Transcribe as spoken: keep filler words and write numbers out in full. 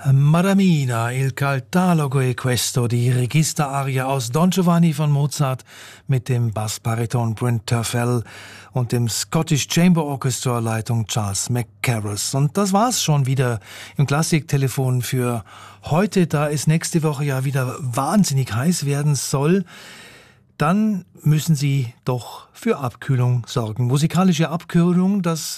Madamina, il catalogo è questo, die Registerarie aus Don Giovanni von Mozart mit dem Bassbariton Bryn Terfel und dem Scottish Chamber Orchestra Leitung Charles McCarus. Und das war's schon wieder im Klassiktelefon für heute, da es nächste Woche ja wieder wahnsinnig heiß werden soll. Dann müssen Sie doch für Abkühlung sorgen. Musikalische Abkühlung, das